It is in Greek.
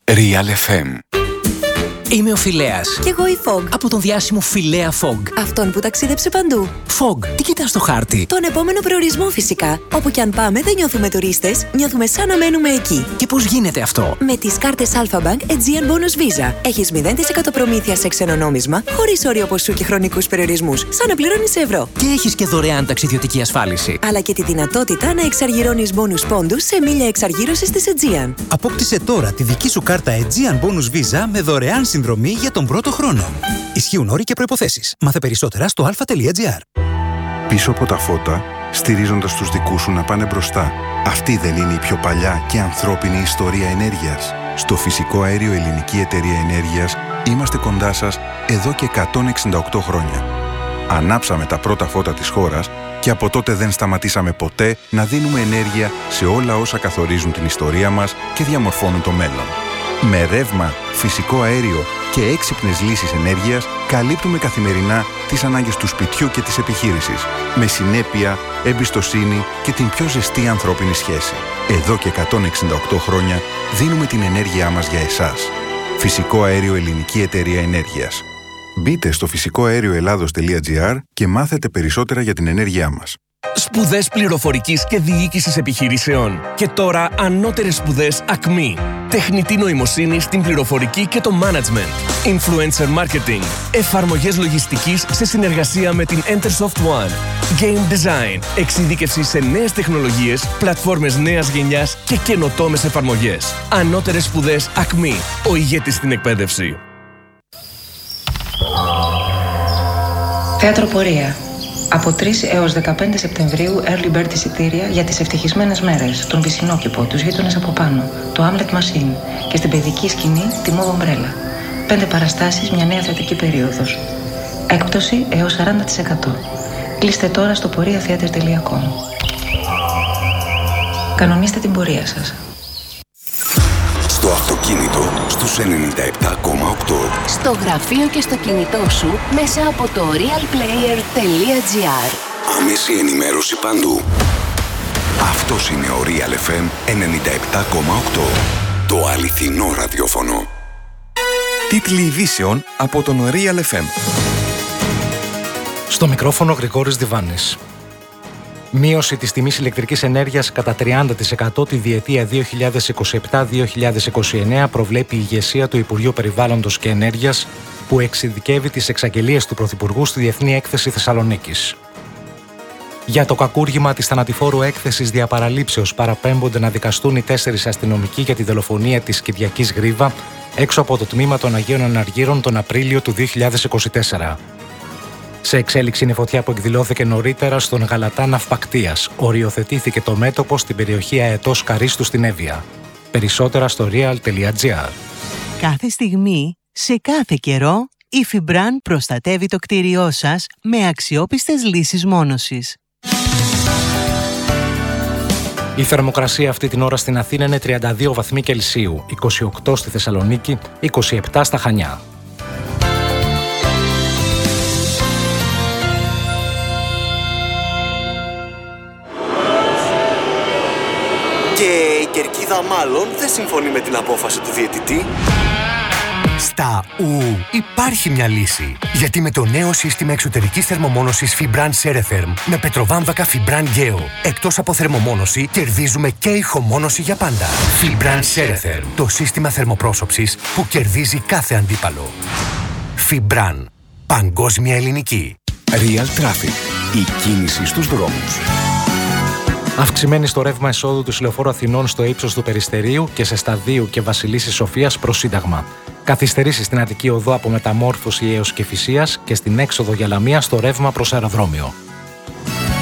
Real FM. Είμαι ο Φιλέας. Κι εγώ η Fog. Από τον διάσημο Φιλέα Fog. Αυτόν που ταξίδεψε παντού. Fog, τι κοιτάς στο χάρτη? Τον επόμενο προορισμό φυσικά. Όπου κι αν πάμε δεν νιώθουμε τουρίστες, νιώθουμε σαν να μένουμε εκεί. Και πώς γίνεται αυτό? Με τις κάρτες Alpha-Bank Aegean Bonus Visa. Έχεις 0% προμήθεια σε ξένο νόμισμα, χωρίς όριο ποσού και χρονικούς περιορισμούς. Σαν να πληρώνεις σε ευρώ. Και έχεις και δωρεάν ταξιδιωτική ασφάλιση. Αλλά και τη δυνατότητα να εξαργυρώνεις bonus πόντους σε μίλια εξαργύρωσης της Aegean. Απόκτησε τώρα τη δική σου κάρτα Aegean Bonus Visa με δωρεάν συνδρομή για τον πρώτο χρόνο. Ισχύουν όροι και προϋποθέσεις. Μάθε περισσότερα στο alpha.gr. Πίσω από τα φώτα, στηρίζοντας τους δικούς σου να πάνε μπροστά. Αυτή δεν είναι η πιο παλιά και ανθρώπινη ιστορία ενέργειας? Στο Φυσικό Αέριο Ελληνική Εταιρεία Ενέργειας είμαστε κοντά σας εδώ και 168 χρόνια. Ανάψαμε τα πρώτα φώτα της χώρας και από τότε δεν σταματήσαμε ποτέ να δίνουμε ενέργεια σε όλα όσα καθορίζουν την ιστορία μας και διαμορφώνουν το μέλλον. Με ρεύμα, φυσικό αέριο και έξυπνες λύσεις ενέργειας καλύπτουμε καθημερινά τις ανάγκες του σπιτιού και της επιχείρησης. Με συνέπεια, εμπιστοσύνη και την πιο ζεστή ανθρώπινη σχέση. Εδώ και 168 χρόνια δίνουμε την ενέργειά μας για εσάς. Φυσικό Αέριο Ελληνική Εταιρεία Ενέργειας. Μπείτε στο φυσικοαέρioελλάδος.gr και μάθετε περισσότερα για την ενέργειά μας. Σπουδές πληροφορικής και διοίκησης επιχειρήσεων. Και τώρα ανώτερες σπουδές ΑΚΜΗ. Τεχνητή νοημοσύνη στην πληροφορική και το management. Influencer marketing. Εφαρμογές λογιστικής σε συνεργασία με την Entersoft One. Game design. Εξειδίκευση σε νέες τεχνολογίες, πλατφόρμες νέας γενιάς και καινοτόμες εφαρμογές. Ανώτερες σπουδές ΑΚΜΗ. Ο ηγέτης στην εκπαίδευση. Θέατρο Πορεία. Από 3 έως 15 Σεπτεμβρίου early bird εισιτήρια για τις ευτυχισμένες μέρες, τον Βυσσινόκηπο, τους γείτονες από πάνω, το Hamlet Machine και στην παιδική σκηνή τη Move Umbrella. 5 παραστάσεις, μια νέα θεατρική περίοδος. Έκπτωση έως 40%. Κλείστε τώρα στο poriatheater.com. Κανονίστε την πορεία σας. Στο αυτοκίνητο στους 97,8. Στο γραφείο και στο κινητό σου μέσα από το realplayer.gr. Άμεση ενημέρωση παντού. Αυτός είναι ο Real FM 97,8. Το αληθινό ραδιόφωνο. Τίτλοι ειδήσεων από τον Real FM. Στο μικρόφωνο Γρηγόρης Διβάνης. Μείωση της τιμής ηλεκτρικής ενέργειας κατά 30% τη διετία 2027-2029 προβλέπει η ηγεσία του Υπουργείου Περιβάλλοντος και Ενέργειας, που εξειδικεύει τις εξαγγελίες του Πρωθυπουργού στη Διεθνή Έκθεση Θεσσαλονίκης. Για το κακούργημα της θανατηφόρου έκθεσης διαπαραλήψεως παραπέμπονται να δικαστούν οι 4 αστυνομικοί για τη δολοφονία της Κυριακής Γρίβα έξω από το τμήμα των Αγίων Αναργύρων τον Απρίλιο του 2024. Σε εξέλιξη είναι η φωτιά που εκδηλώθηκε νωρίτερα στον Γαλατά Ναυπακτίας. Οριοθετήθηκε το μέτωπο στην περιοχή Αετός Καρίστου στην Εύβοια. Περισσότερα στο real.gr. Κάθε στιγμή, σε κάθε καιρό, η Fibran προστατεύει το κτίριό σας με αξιόπιστες λύσεις μόνωσης. Η θερμοκρασία αυτή την ώρα στην Αθήνα είναι 32 βαθμοί Κελσίου, 28 στη Θεσσαλονίκη, 27 στα Χανιά. Και η κερκίδα μάλλον δεν συμφωνεί με την απόφαση του διαιτητή. Στα υπάρχει μια λύση. Γιατί με το νέο σύστημα εξωτερικής θερμομόνωσης Fibran Ceretherm με πετροβάμβακα Fibran Geo, εκτός από θερμομόνωση, κερδίζουμε και ηχομόνωση για πάντα. Fibran Ceretherm, το σύστημα θερμοπρόσωψης που κερδίζει κάθε αντίπαλο. Fibran, παγκόσμια ελληνική. Real Traffic, η κίνηση στους δρόμους. Αυξημένη στο ρεύμα εισόδου του Συλλοφόρου Αθηνών στο ύψος του Περιστερίου και σε Σταδίου και Βασιλίσσης Σοφίας προς Σύνταγμα. Καθυστερήσεις στην Αττική Οδό από Μεταμόρφωση έως Κηφισίας και στην έξοδο για Λαμία στο ρεύμα προς αεροδρόμιο.